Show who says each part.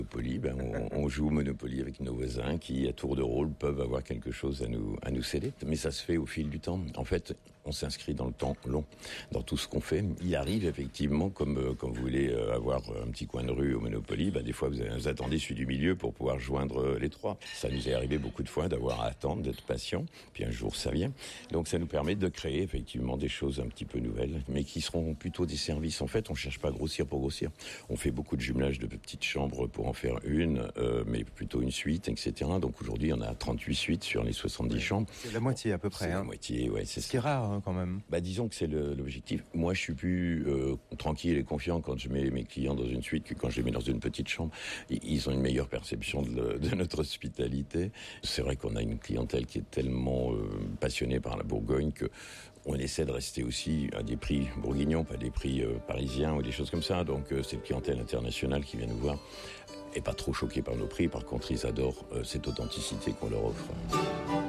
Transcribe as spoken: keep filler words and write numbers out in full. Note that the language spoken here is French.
Speaker 1: Monopoly, ben on, on joue au Monopoly avec nos voisins qui, à tour de rôle, peuvent avoir quelque chose à nous, à nous céder. Mais ça se fait au fil du temps. En fait, on s'inscrit dans le temps long, dans tout ce qu'on fait. Il arrive effectivement, comme euh, quand vous voulez euh, avoir un petit coin de rue au Monopoly, ben des fois vous, vous attendez celui du milieu pour pouvoir joindre euh, les trois. Ça nous est arrivé beaucoup de fois d'avoir à attendre, d'être patient, puis un jour ça vient. Donc ça nous permet de créer effectivement des choses un petit peu nouvelles, mais qui seront plutôt des services. En fait, on cherche pas à grossir pour grossir. On fait beaucoup de jumelage de petites chambres pour en faire une, euh, mais plutôt une suite, et cetera. Donc aujourd'hui, on a trente-huit suites sur les soixante-dix ouais, chambres.
Speaker 2: C'est la moitié à peu près.
Speaker 1: C'est
Speaker 2: hein.
Speaker 1: la moitié, ouais. C'est
Speaker 2: ce qui est rare hein, quand même.
Speaker 1: Bah disons que c'est le, l'objectif. Moi, je suis plus euh, tranquille et confiant quand je mets mes clients dans une suite que quand je les mets dans une petite chambre. Ils ont une meilleure perception de, le, de notre hospitalité. C'est vrai qu'on a une clientèle qui est tellement euh, passionnée par la Bourgogne que on essaie de rester aussi à des prix bourguignons, pas des prix euh, parisiens ou des choses comme ça. Donc euh, c'est une clientèle internationale qui vient nous voir et pas trop choquée par nos prix. Par contre, ils adorent euh, cette authenticité qu'on leur offre.